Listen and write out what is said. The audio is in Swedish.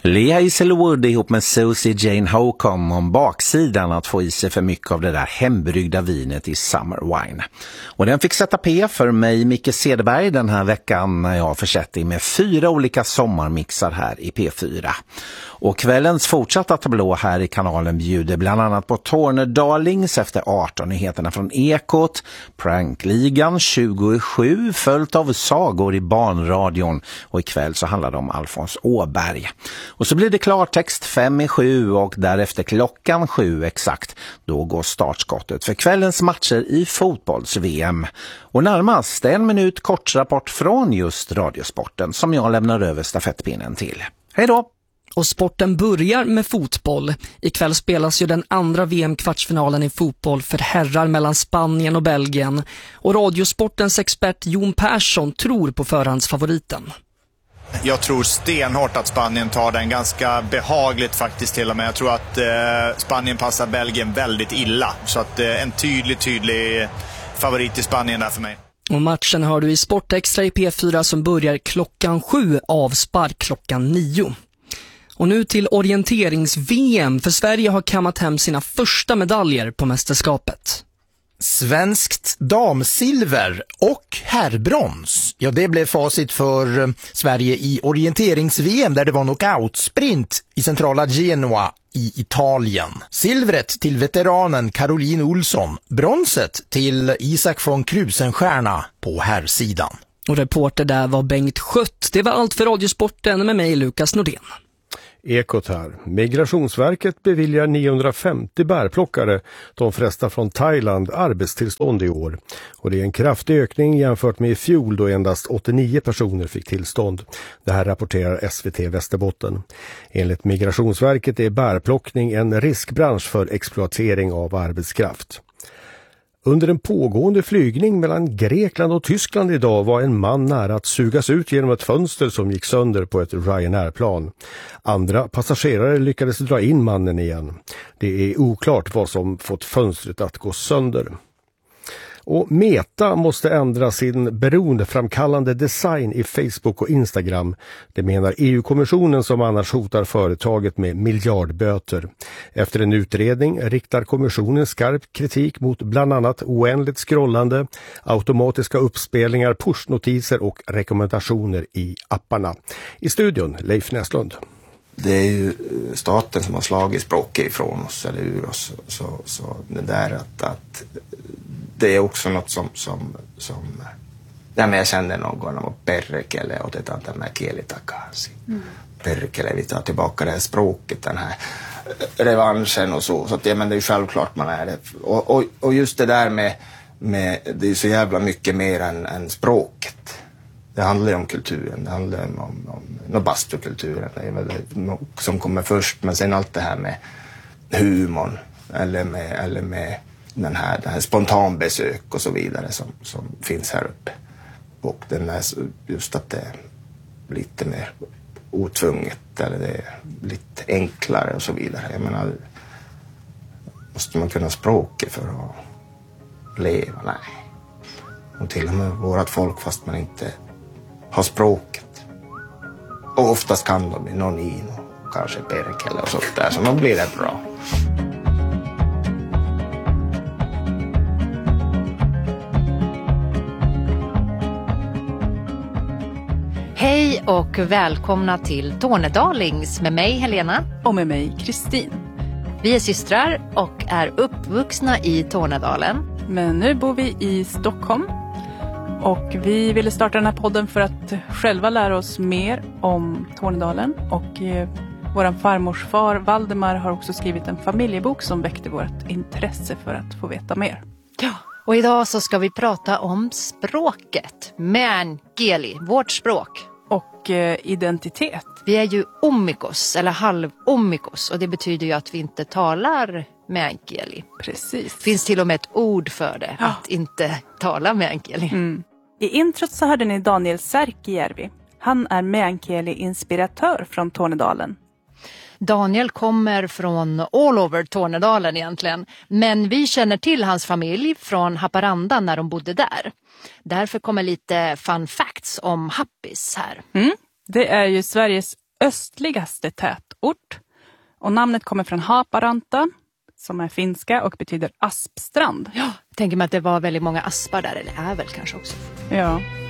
Lea Iselwood ihop med Susie Jane Holcomb om baksidan att få i sig för mycket av det där hembryggda vinet i Summer Wine. Och den fick sätta P för mig, Micke Cederberg, den här veckan när jag försett med 4 olika sommarmixar här i P4. Och kvällens fortsatta tablå här i kanalen bjuder bland annat på Tornedalings efter 18 nyheterna från Ekot, Prankligan 27 följt av sagor i barnradion och ikväll så handlar det om Alfons Åberg. Och så blir det klartext 5:07 och därefter klockan 7 exakt. Då går startskottet för kvällens matcher i fotbolls-VM. Och närmast 1 minut kortrapport från just Radiosporten som jag lämnar över stafettpinnen till. Hej då! Och sporten börjar med fotboll. Ikväll spelas ju den andra VM-kvartsfinalen i fotboll för herrar mellan Spanien och Belgien. Och Radiosportens expert Jon Persson tror på förhandsfavoriten. Jag tror stenhårt att Spanien tar den, ganska behagligt faktiskt till och med. Jag tror att Spanien passar Belgien väldigt illa. Så att en tydlig favorit i Spanien där för mig. Och matchen hör du i Sportextra i P4 som börjar klockan 7, avspark klockan 9. Och nu till orienterings-VM, för Sverige har kammat hem sina första medaljer på mästerskapet. Svenskt damsilver och herrbrons. Ja, det blev facit för Sverige i orienterings-VM där det var knockout-sprint i centrala Genua i Italien. Silvret till veteranen Caroline Olsson, bronset till Isak von Krusenstjerna på herrsidan. Och reporter där var Bengt Schött. Det var allt för Radiosporten med mig, Lukas Nordén. Ekot här. Migrationsverket beviljar 950 bärplockare, de flesta från Thailand, arbetstillstånd i år. Och det är en kraftig ökning jämfört med i fjol då endast 89 personer fick tillstånd. Det här rapporterar SVT Västerbotten. Enligt Migrationsverket är bärplockning en riskbransch för exploatering av arbetskraft. Under en pågående flygning mellan Grekland och Tyskland idag var en man nära att sugas ut genom ett fönster som gick sönder på ett Ryanair-plan. Andra passagerare lyckades dra in mannen igen. Det är oklart vad som fått fönstret att gå sönder. Och Meta måste ändra sin beroendeframkallande design i Facebook och Instagram. Det menar EU-kommissionen som annars hotar företaget med miljardböter. Efter en utredning riktar kommissionen skarp kritik mot bland annat oändligt scrollande, automatiska uppspelningar, pushnotiser och rekommendationer i apparna. I studion Leif Näslund. Det är ju staten som har slagit språket ifrån oss eller ur oss. Så det där att det är också något som ja, men jag känner någon om perkele och det att med kieli takaisin. Perkele, vi tar tillbaka det här språket, den här revanschen och så att ja, men det är självklart man är det. Och just det där med det är så jävla mycket mer än språket. Det handlar ju om kulturen, det handlar om bastukulturen, det är väl det som kommer först, men sen allt det här med humorn eller med den här spontanbesök och så vidare som finns här uppe. Och den är just att det är lite mer otvunget eller det är lite enklare och så vidare. Jag menar, måste man kunna språket för att leva? Nej. Och till och med vårat folk fast man inte har språket. Och oftast kan de någon in och kanske perkele och sånt där, så då blir det bra. Hej och välkomna till Tornedalings med mig Helena. Och med mig Kristin. Vi är systrar och är uppvuxna i Tornedalen. Men nu bor vi i Stockholm. Och vi ville starta den här podden för att själva lära oss mer om Tornedalen. Och våran farmors far Valdemar har också skrivit en familjebok som väckte vårt intresse för att få veta mer. Ja, och idag så ska vi prata om språket. Meänkieli, vårt språk. Och identitet. Vi är ju ommikos eller halv-ommikos och det betyder ju att vi inte talar meänkieli. Precis. Finns till och med ett ord för det, att inte tala meänkieli. I introt så hörde ni Daniel Särkijärvi. Han är meänkieli-inspiratör från Tornedalen. Daniel kommer från all over Tornedalen egentligen. Men vi känner till hans familj från Haparanda när de bodde där. Därför kommer lite fun facts om Happis här. Det är ju Sveriges östligaste tätort. Och namnet kommer från Haparanta, som är finska och betyder aspstrand. Ja, jag tänker mig att det var väldigt många aspar där, eller är väl kanske också. Ja,